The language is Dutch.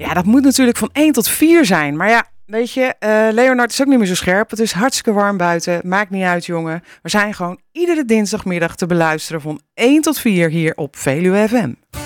Ja, dat moet natuurlijk van 1 tot 4 zijn. Maar ja, weet je, Leonard is ook niet meer zo scherp. Het is hartstikke warm buiten. Maakt niet uit, jongen. We zijn gewoon iedere dinsdagmiddag te beluisteren van 1 tot 4 hier op Veluwe FM.